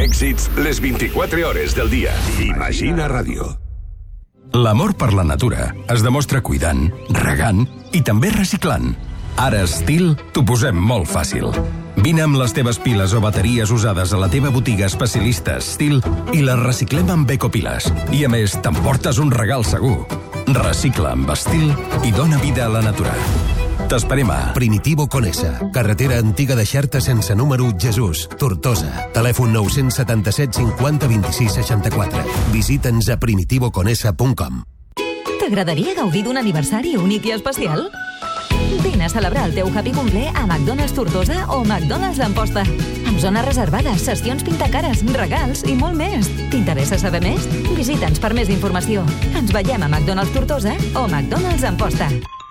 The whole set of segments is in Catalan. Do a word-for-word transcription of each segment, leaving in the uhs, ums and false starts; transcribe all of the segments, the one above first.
Èxits les vint-i-quatre hores del dia. Imagina Ràdio. L'amor per la natura es demostra cuidant, regant i també reciclant. Ara a Stihl t'ho posem molt fàcil. Vine amb les teves piles o bateries usades a la teva botiga especialista Stihl i les reciclem amb ecopiles. I a més, t'emportes un regal segur. Recicla amb Stihl i dona vida a la natura. T'esperem a Primitivo Conesa, carretera antiga de Xerta sense número, Jesús, Tortosa. Telèfon nou set set cinquanta vint-i-sis seixanta-quatre. Visita'ns a primitivo conesa punt com. T'agradaria gaudir d'un aniversari únic i especial? Vine a celebrar el teu happy cumple a McDonald's Tortosa o McDonald's Amposta. Amb zones reservades, sessions pintacares, regals i molt més. T'interessa saber més? Visita'ns per més informació. Ens veiem a McDonald's Tortosa o McDonald's Amposta.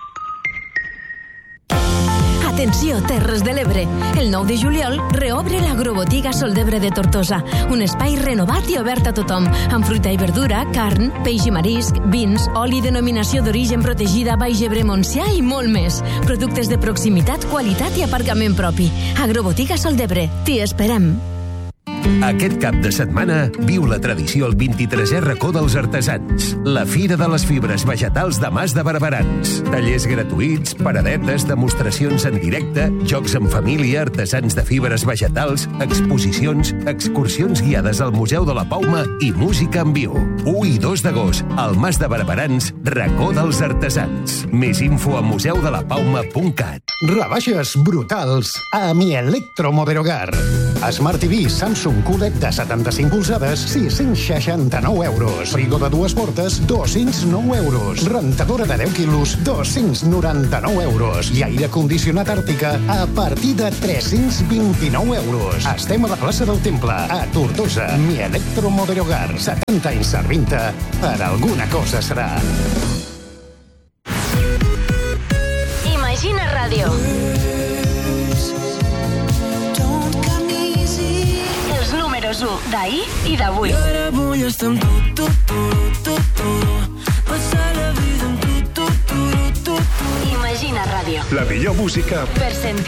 Atenció, Terres de l'Ebre. El nou de juliol reobre l'Agrobotiga Soldebre de Tortosa, un espai renovat i obert a tothom, amb fruita i verdura, carn, peix i marisc, vins, oli denominació d'origen protegida Baix Ebre Montsià i molt més. Productes de proximitat, qualitat i aparcament propi. Agrobotiga Soldebre. T'hi esperem. Aquest cap de setmana viu la tradició al vint-i-tresè racó dels artesans, la Fira de les Fibres Vegetals de Mas de Barberans. Tallers gratuïts, paradetes, demostracions en directe, jocs en família, artesans de fibres vegetals, exposicions, excursions guiades al Museu de la Pauma i música en viu. u i dos d'agost, al Mas de Barberans, racó dels artesans. Més info a museu de la pauma punt cat. Rebaixes brutals a Mi Electromoderogar. Smart T V Samsung Q L E D de setanta-cinc polzades, sis-cents seixanta-nou euros. Frigo de dues portes, dos-cents nou euros. Rentadora de deu quilos, dos-cents noranta-nou euros. I aire condicionat Àrtica a partir de tres-cents vint-i-nou euros. Estem a la plaça del Temple, a Tortosa. Mi Electromoderogar. setanta anys servint-te. Per alguna cosa serà. Imagina Ràdio. U d'ahir i d'avui. I ara vull estar amb tu, tu, tu, tu, tu. Passar la vida amb tu, tu, tu, tu, tu. Imagina Ràdio. La millor música per sentir